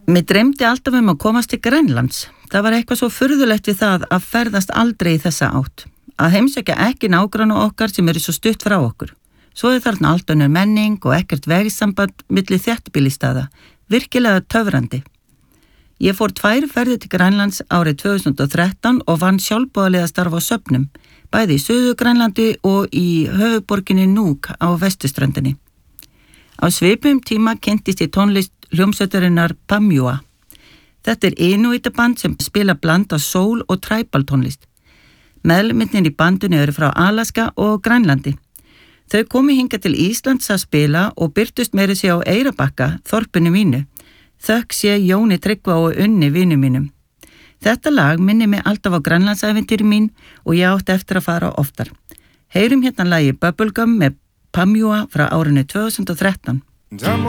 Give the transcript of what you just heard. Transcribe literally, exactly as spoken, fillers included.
Mér dreymdi alltaf um að komast til Grænlands. Það var eitthvað svo furðulegt við það að ferðast aldrei í þessa átt. Að heimsækja ekki nágranna okkar sem eru svo stutt frá okkur. Svo er þarna allt önnur menning og ekkert vegisamband milli þéttbýlisstaða. Virkilega töfrandi. Ég fór tvær ferðir til Grænlands árið tvö þúsund og þrettán og vann sjálfboðaliða starf á söfnum, bæði í Suður-Grænlandi og í höfuðborginni Nuuk á vestuströndinni. Á svipum tíma kynntist ég tónlist hljómsveitarinnar Pamjua. Þetta er Inuitaband sem spila bland af soul og tribal tónlist. Meðlimir í bandinu eru frá Alaska og Grænlandi. Þau komu hingað til Íslands að spila og birtust meiri sig á Eyrarbakka, þorpinu mínu. Þökk sé Jóni Tryggva og Unni vinu mínum. Þetta lag minni mig alltaf á Grænlandsævintýri mín og ég átti eftir að fara oftar. Heyrum hérna lagið Bubblegum með Pamjua frá árinu tvö þúsund og þrettán.